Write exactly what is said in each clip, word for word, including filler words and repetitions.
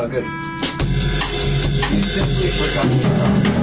Oh, good. You simply forgot to stop.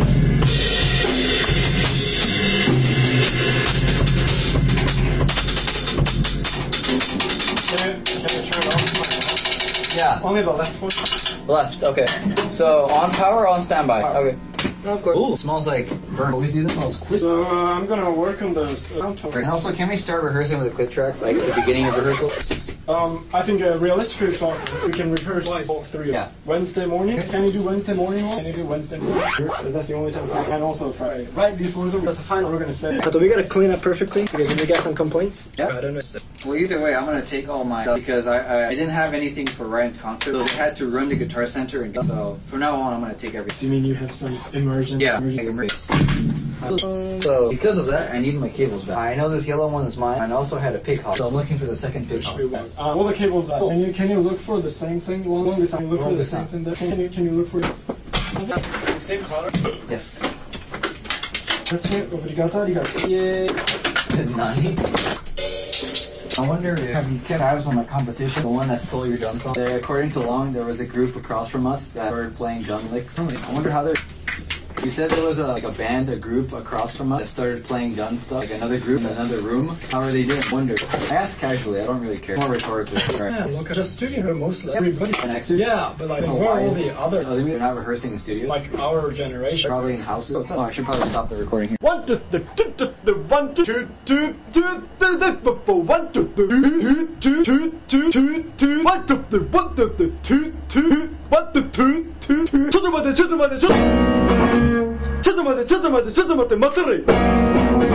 Can you, can you turn it on? Yeah. Only the left one. Left, okay. So, on power or on standby? Okay. No, of course. Ooh, smells like burnt. Always do that. Smells quick. So uh, I'm gonna work on the sound. And also, can we start rehearsing with a click track, like at the beginning of rehearsal? Um, I think uh, realistically, so we can rehearse twice, all three. Yeah. Wednesday morning. Can you do Wednesday morning? Can you do Wednesday morning? Because that's the only time. And also Friday. Right before the. That's the final we're gonna say. But we gotta clean up perfectly because if we get some complaints. Yeah. I don't know. Well, either way, I'm gonna take all my stuff because I, I I didn't have anything for Ryan's concert, so they had to run to Guitar Center, and so from now on, I'm gonna take everything. You mean you have some immersion? Yeah. Immersion. So because of that, I need my cables back. I know this yellow one is mine. I also had a pig hop, so I'm looking for the second pig hop. Uh, all the cables. Uh, can you can you look for the same thing? Long this time. Look for the same thing. There. Can you can you look for the same color? Yes. Obrigado, arigato. Yay. Nani? I wonder if have you kept tabs on the competition, the one that stole your drum song? There, according to Long, there was a group across from us that started playing drum licks. I wonder how they're. You said there was a, like a band, a group across from us that started playing gun stuff, like another group in another room. How are they doing? Wonder. I asked casually. I don't really care. More rhetorically. Right. Yeah, look at just studio mostly. Everybody. An extra? Yeah, but like Oh, where are why? all the other Oh, they're not rehearsing in studios? like our generation? Probably in houses. Oh, I should probably stop the recording here. One two three two two three one two two two two three four one two three two two two two two two one two three one two three two two one two two two two. ちょっと待ってちょっと待ってちょっとちょっと待ってちょっと待ってちょっと待って待って待って